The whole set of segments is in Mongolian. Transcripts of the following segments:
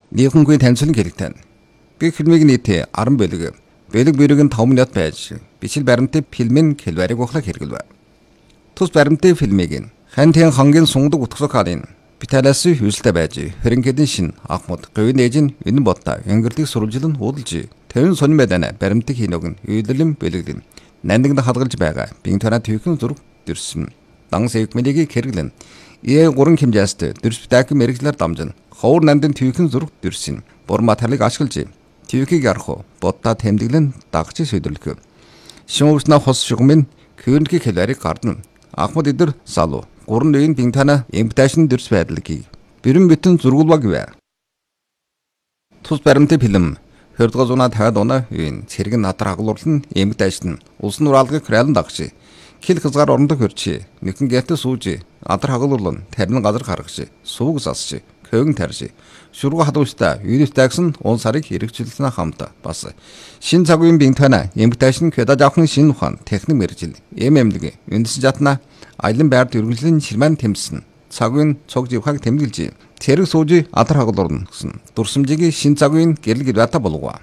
Нийгэмгүй танилцуулан хэлэгтэн. Би фильмийг нийтээ 10 бөлөг. Бөлөг нь 5 минут байж бичил баримтын фильмийн хэлбэрийг ухлах хэрэглэв. Тус баримтын фильмийг хантын хонгийн сундаг утгасакалын Питалас хүйсэлтэй байж хөрөнгөдийн шин Ахмад говийн ээж нь энэ бодта өнгөрлөг сурвалжилан уудалж 50 сонин байдана баримтыг хийнөг нь үйлдэлэн бэлэгдэн нандагд хадгалж байгаа бинтана төвхөн зураг дөрсөн дан сэвмэлийг хэрэглэн E3 хэмжээст дөрспитак мэрэгчлэр дамжин ховор нандын төвхөн зураг дөрсөн бор материалыг ашиглаж төвхийг ярах бодта тэмдэглэн дагч сөйдөрлөг шимөвснө хос шугмын хөрөнгөний хэлбэрийг гардна Ахмад эдэр салу гурван үеийн бинтана имиташн дөрс байдлыг бүрэн бүтэн зургуулбаг вэ. Тус баримтын фильм 2050 оны үеийн цэрэг надар хаглуулсан имиташн улсын нураалгыг храйлан дагч хил хязгаар орондоо хөрч нэгэн гэртэ сууж адар хаглуулан тарин газар гаргаж сууг засч көгн тарж шургу хадуустай юнитакс нь он сарыг хэрэгжүүлсэн хамт бас шин цаг үеийн бинтана имиташн кэда жавхан шин ухаан техник мэржил ММД үндэс жатна аялан байрд үргэлжлэн ширман тэмсэн цагын цог живхаг тэмдэглэж цэрэг сууж адар хаглуулна гэсэн дурсамжийг шин цагын гэрэл гэрвата болгоо.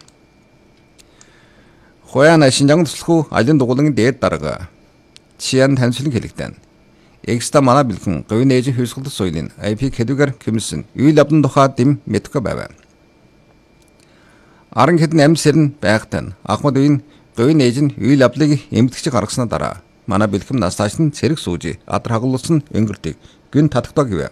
Хояна шинжаан туслаху аялан дугуулын дээд дарга чиан танилцуулан хэлэгдэн. Экста мана бэлхэн говийн ээж хүйсгэлт соёлын IP хэдүүгээр комиссэн үйл явдлын тухай дэм мэдхгүй байв. Аран хэдэн амьд сэрн байгтан Ахмад үеийн говийн ээж нь үйл явдлыг эмдэгч гаргаснаа дараа манай бэлхэм настааш нь цэрэг сууж адар хаглуулсан өнгөртөг гүн татагтаа гэв.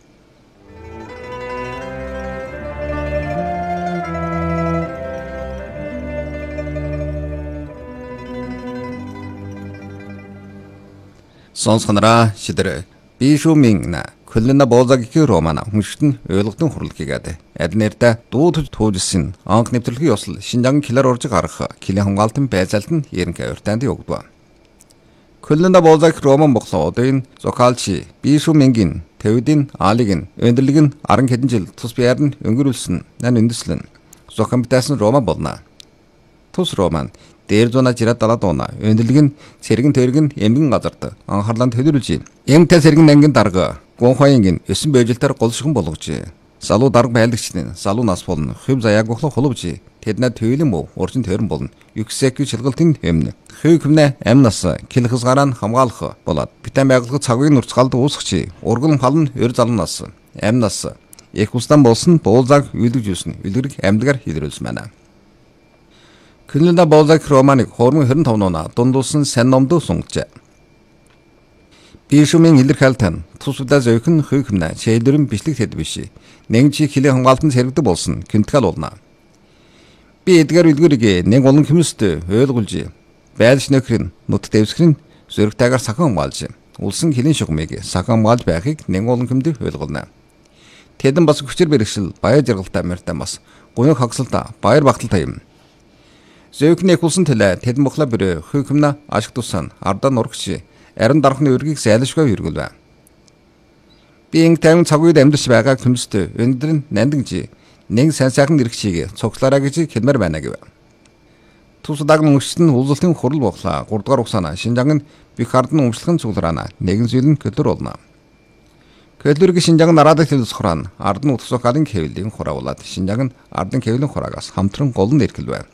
Сонсгонора шидэр бишүүмин Көлнөна боозагийн роман хүншигтэн ойлгодон хурлахыгаад аднэрдэ дуудаж туужсэн анх нэвтрэлгийн ёсол Шинжаан килэр орж гарах килийн хамгаалтын байцаалт нь ерөнхий урьтаанд өгдөг. Көлнөна боозаг роман боглоодын зохиолч бишүүмингийн Тэвдийн Алигийн өндөрлөг нь 10 хэдэн жил тус биеэр нь өнгөрүүлсэн нан үндэслэн зохион бүтээсэн роман болно. Тус роман дээр зуна жират даладона өндөрлөг нь цэрэгэн төргөн эмгэн газарт анхаарлаа төвлөрүүлж эмтэй цэрэгэн ангийн дарга гонхоингийн 9 бэжилтээр голшгон болгож залуу дарга байлагчдын залуу нас болон хөв заяаг ухлах холовж тэднээ төйлөн мөв уржин төрөн болно юксек шилгалтын эмнэ хөв хүмнэ амнас кил хязгаараа хамгаалах болоод битэн байгууллага цагийн нурцгаалд уусгачи урган халн өр залнаас амнас их устан болсон буулзаг үйлдэж юусэн үлгэрэг амьдгаар хилрүүлсэн байна. Көлнөна боозаг романыг хормон 25 нуна дундуулсан сайн номдоо сунгажээ. Бишүүмийн илэрхийлэлтэн тусвдаа зөөхөн хөвхмнэ шэйлдэрэн бичлэг хэд биш. Нэгжи хилийн хамгаалтанд сэргдэг болсон кентгал болно. Би эдгээр үлгэрийг нэг олон хүмүүст ойлгуулж байлж нөхрийн нут дэвсгэрийн зөрөгтэйгээр сахан хамгаалж улсын хилийн шугамыг сахан хамгаалж байхыг нэг олон хүмүүд ойлгуулна. Тэдэн бас хүчээр бэрхшил баяр жаргалтай мэртэн бас гуниг хагсалтай баяр багталтай юм. Зөөхний хулсан төлөө тэдэн бохла бүрэ хөвхмнэ ашиг тусан ардаа нургч арин дарахны өргийг сайлшгүй хэрэглэв. Би инг тайван цаг үед амьдарч байгаа хүмүүст өндөр нь нандинж нэг сайн сайхан иргэчийг цогцлаараа гэж хэлмээр байна гэв. Тусдаг мөнгөчтөн уулзалтын хурал боглоо 3 дугаар угсаана Шинжаан нь бих ард нь өмчлөхөн цуглараана нэгэн зүйл нь көлөр болно. Көлөрг Шинжаан нараадаг хэлс хураан ард нь утсахалын хэвлийн хураавлаад Шинжаан нь ардын хэвлийн хураагаас хамтран голн иргэлвэ.